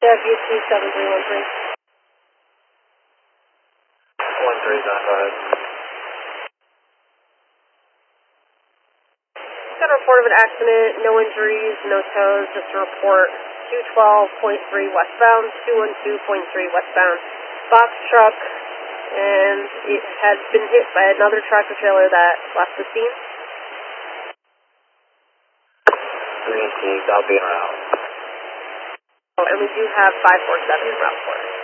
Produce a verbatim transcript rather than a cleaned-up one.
W two seven three one three. one three nine five. Got a report of an accident, no injuries, no tows, just a report. two twelve point three westbound, two twelve point three westbound. Box truck, and it had been hit by another tractor trailer that left the scene. Green T, I'll be around. Oh, and we do have five four seven in route for it.